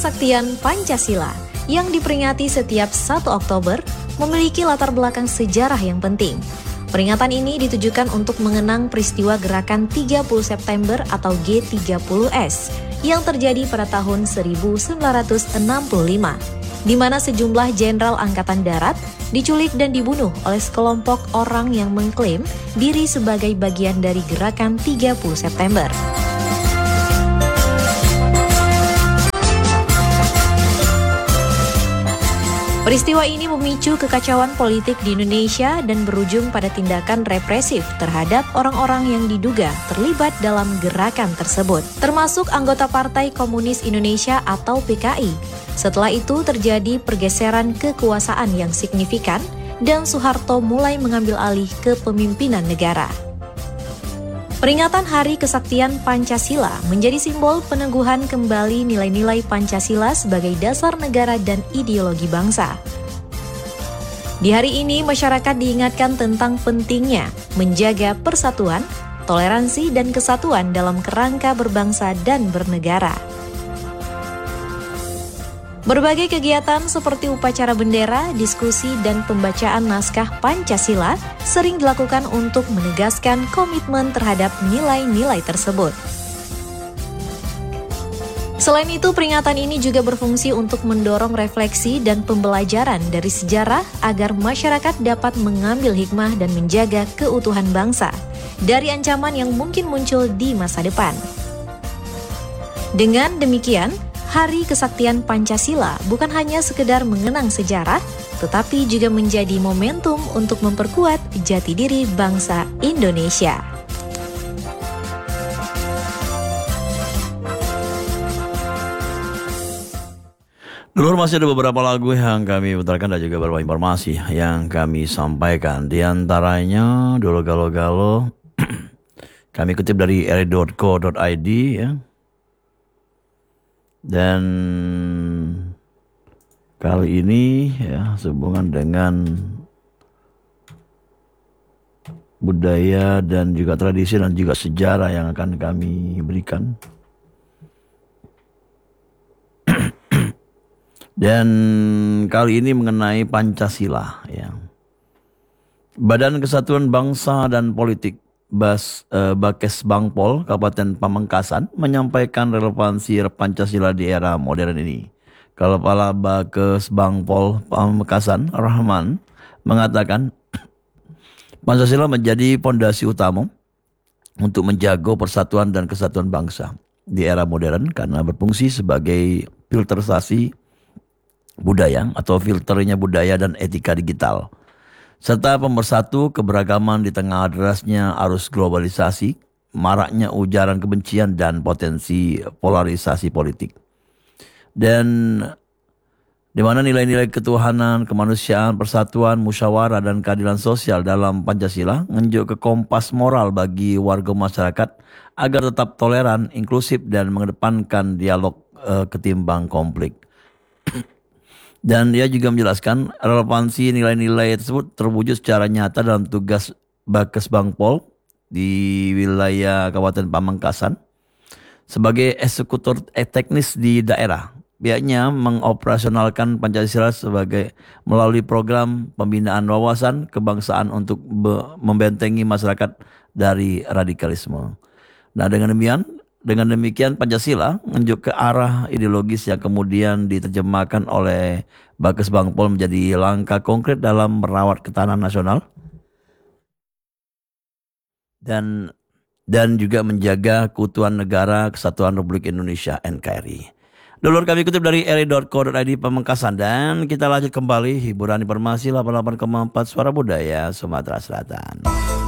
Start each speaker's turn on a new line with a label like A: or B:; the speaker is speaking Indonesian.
A: Kesaktian Pancasila yang diperingati setiap 1 Oktober memiliki latar belakang sejarah yang penting. Peringatan ini ditujukan untuk mengenang peristiwa Gerakan 30 September atau G30S yang terjadi pada tahun 1965, di mana sejumlah jenderal Angkatan Darat diculik dan dibunuh oleh sekelompok orang yang mengklaim diri sebagai bagian dari Gerakan 30 September. Peristiwa ini memicu kekacauan politik di Indonesia dan berujung pada tindakan represif terhadap orang-orang yang diduga terlibat dalam gerakan tersebut, termasuk anggota Partai Komunis Indonesia atau PKI. Setelah itu terjadi pergeseran kekuasaan yang signifikan dan Soeharto mulai mengambil alih kepemimpinan negara. Peringatan Hari Kesaktian Pancasila menjadi simbol peneguhan kembali nilai-nilai Pancasila sebagai dasar negara dan ideologi bangsa. Di hari ini, masyarakat diingatkan tentang pentingnya menjaga persatuan, toleransi, dan kesatuan dalam kerangka berbangsa dan bernegara. Berbagai kegiatan seperti upacara bendera, diskusi, dan pembacaan naskah Pancasila sering dilakukan untuk menegaskan komitmen terhadap nilai-nilai tersebut. Selain itu, peringatan ini juga berfungsi untuk mendorong refleksi dan pembelajaran dari sejarah agar masyarakat dapat mengambil hikmah dan menjaga keutuhan bangsa dari ancaman yang mungkin muncul di masa depan. Dengan demikian, Hari Kesaktian Pancasila bukan hanya sekedar mengenang sejarah, tetapi juga menjadi momentum untuk memperkuat jati diri bangsa Indonesia.
B: Dulu masih ada beberapa lagu yang kami putarkan dan juga beberapa informasi yang kami sampaikan. Di antaranya dulu Galo-Galo kami kutip dari ri.co.id ya. Dan kali ini ya sehubungan dengan budaya dan juga tradisi dan juga sejarah yang akan kami berikan. Dan kali ini mengenai Pancasila ya. Badan Kesatuan Bangsa dan Politik Bakes Bangpol Kabupaten Pamengkasan menyampaikan relevansi Pancasila di era modern ini. Kepala Bakes Bangpol Pamengkasan Rahman mengatakan Pancasila menjadi pondasi utama untuk menjaga persatuan dan kesatuan bangsa di era modern karena berfungsi sebagai filterisasi budaya atau filternya budaya dan etika digital, serta pemersatu keberagaman di tengah derasnya arus globalisasi, maraknya ujaran kebencian dan potensi polarisasi politik. Dan di mana nilai-nilai ketuhanan, kemanusiaan, persatuan, musyawarah, dan keadilan sosial dalam Pancasila menunjuk ke kompas moral bagi warga masyarakat agar tetap toleran, inklusif, dan mengedepankan dialog ketimbang konflik. Dan dia juga menjelaskan relevansi nilai-nilai tersebut terwujud secara nyata dalam tugas Bakes Bangpol di wilayah Kabupaten Pamengkasan sebagai eksekutor teknis di daerah. Pihaknya mengoperasionalkan Pancasila sebagai melalui program pembinaan wawasan kebangsaan untuk membentengi masyarakat dari radikalisme. Nah, dengan demikian Pancasila menunjuk ke arah ideologis yang kemudian diterjemahkan oleh Bakes Bangpol menjadi langkah konkret dalam merawat ketahanan nasional dan juga menjaga keutuhan negara Kesatuan Republik Indonesia NKRI. Dulur kami kutip dari ri.co.id Pamengkasan dan kita lanjut kembali hiburan informasi 88,4 Suara Budaya Sumatera Selatan.